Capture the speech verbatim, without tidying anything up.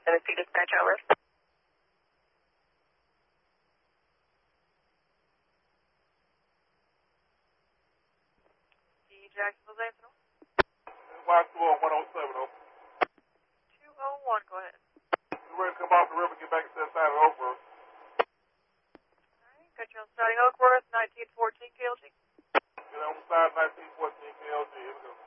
Tennessee dispatch over. Jacksonville, Jacksonville. Y two oh one oh seven, over. two oh one, go ahead. We're ready to come off the river and get back to that side of Oakworth. Alright, got you on siding Oakworth, nineteen fourteen K L G. Get on the side, nineteen fourteen K L G. Here we go.